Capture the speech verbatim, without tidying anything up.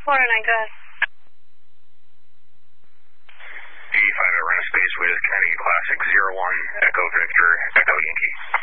four oh nine, go ahead. D five at Renner Space with Kennedy Classic zero one Echo Victor Echo Yankee.